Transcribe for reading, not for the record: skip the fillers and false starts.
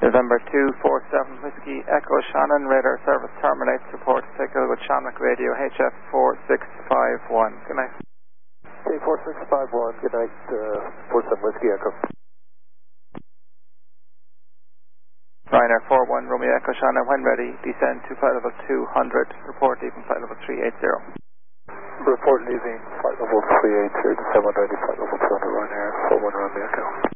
November 247 Whiskey Echo Shannon, radar service terminates, report cycle with Shamrock Radio HF 4651. Good night. Okay, 4651, good night, 47 Whiskey Echo. Ryanair 41 Romeo Echo Shannon, when ready, descend to flight level 200, report leaving flight level 380. Report leaving flight level 380, descend 190, flight level 200, Ryanair 41 Romeo Echo.